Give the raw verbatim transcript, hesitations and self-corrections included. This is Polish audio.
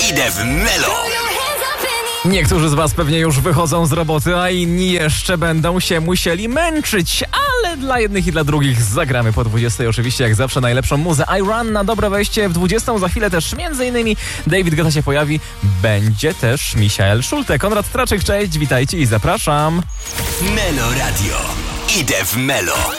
Idę w Melo. Niektórzy z was pewnie już wychodzą z roboty, a inni jeszcze będą się musieli męczyć, ale dla jednych i dla drugich zagramy po dwudziestej oczywiście jak zawsze najlepszą muzę. I Run na dobre wejście w dwudziestą, za chwilę też między innymi David Guetta się pojawi, będzie też Michael Schulte. Konrad Traczyk, cześć, witajcie i zapraszam. Melo Radio. Idę w Melo.